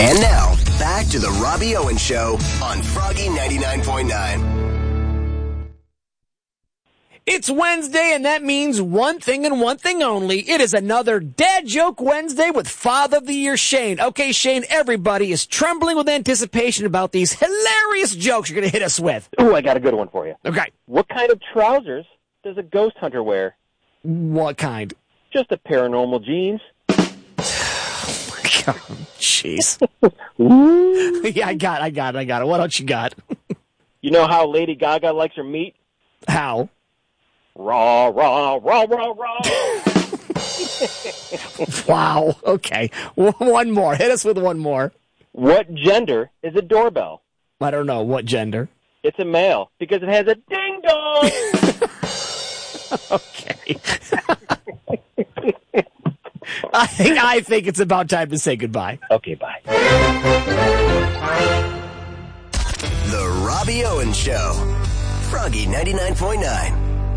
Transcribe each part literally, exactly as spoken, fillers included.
And now, back to the Robbie Owens Show on Froggy ninety-nine point nine. It's Wednesday, and that means one thing and one thing only. It is another Dad Joke Wednesday with Father of the Year, Shane. Okay, Shane, everybody is trembling with anticipation about these hilarious jokes you're going to hit us with. Ooh, I got a good one for you. Okay. What kind of trousers does a ghost hunter wear? What kind? Just a pair of normal jeans. Oh, jeez. Yeah, I got it, I got it, I got it. What else you got? You know how Lady Gaga likes her meat? How? Raw, raw, raw, raw, raw. Wow. Okay. One more. Hit us with one more. What gender is a doorbell? I don't know. What gender? It's a male, because it has a ding-dong. Okay. I think I think it's about time to say goodbye. Okay, bye. The Robbie Owens Show. Froggy ninety-nine point nine.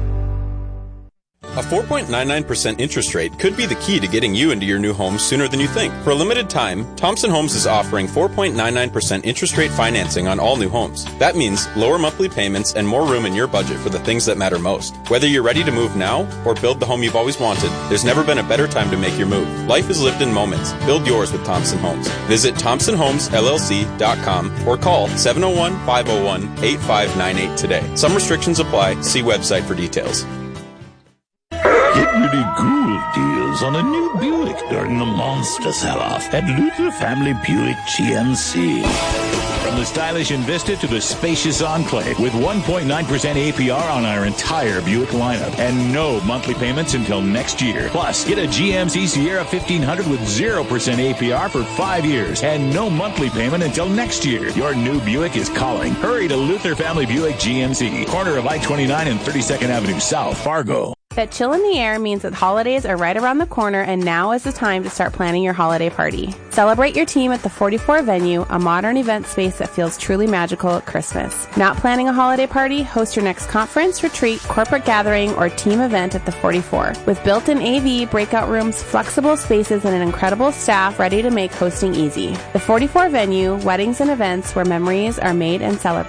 A four point nine nine percent interest rate could be the key to getting you into your new home sooner than you think. For a limited time, Thompson Homes is offering four point nine nine percent interest rate financing on all new homes. That means lower monthly payments and more room in your budget for the things that matter most. Whether you're ready to move now or build the home you've always wanted, there's never been a better time to make your move. Life is lived in moments. Build yours with Thompson Homes. Visit thompson homes l l c dot com or call seven oh one, five oh one, eight five nine eight today. Some restrictions apply. See website for details. Get really cool deals on a new Buick during the monster sell-off at Luther Family Buick G M C. From the stylish Envista to the spacious Enclave, with one point nine percent A P R on our entire Buick lineup and no monthly payments until next year. Plus, get a G M C Sierra fifteen hundred with zero percent A P R for five years and no monthly payment until next year. Your new Buick is calling. Hurry to Luther Family Buick G M C, corner of I twenty-nine and thirty-second Avenue South, Fargo. That chill in the air means that holidays are right around the corner, and now is the time to start planning your holiday party. Celebrate your team at the forty-four venue, a modern event space that feels truly magical at Christmas. Not planning a holiday party? Host your next conference, retreat, corporate gathering, or team event at the forty-four. With built-in A V, breakout rooms, flexible spaces, and an incredible staff ready to make hosting easy. The forty-four venue, weddings and events where memories are made and celebrated.